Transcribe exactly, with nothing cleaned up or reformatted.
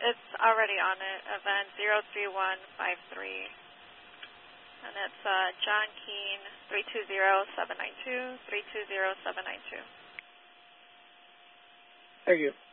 It's already on it, event zero three one five three. And it's uh, John Keene, three two zero seven nine two, three two zero seven nine two. Thank you.